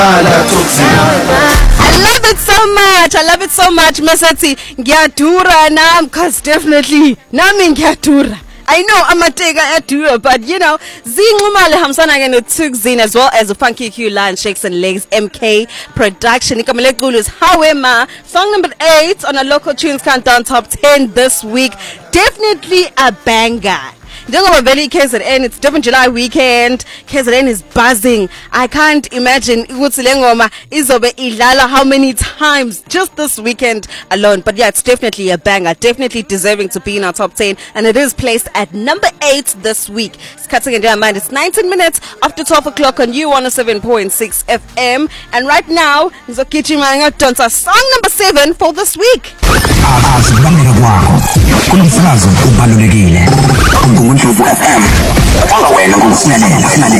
I love it so much, Mesati. Ngiyadura nam, cause definitely nami ngiyadura. I know I'm a taker at do, but you know, Zingumale Hamsana again with Tugzin as well as the Funky Q Lion Shakes and Legs MK production. Ikamele Gulu's Hawema, song number 8 on a local tunes countdown top 10 this week. Definitely a banger. Njengoba vele KZN, it's different July weekend. KZN is buzzing. I can't imagine ukuthi le ngoma izobe idlala how many times just this weekend alone. But yeah, it's definitely a banger, definitely deserving to be in our top 10, and it is placed at number 8 this week. It's cutting in their mind. It's 19 minutes after 12 o'clock on U107.6 FM, and right now ngizogijima ngadonsa song number 7 for this week. Asibaleka kwakho kumsakazo ubalulekile. Umuntu FM. Wena ngumsiyalela.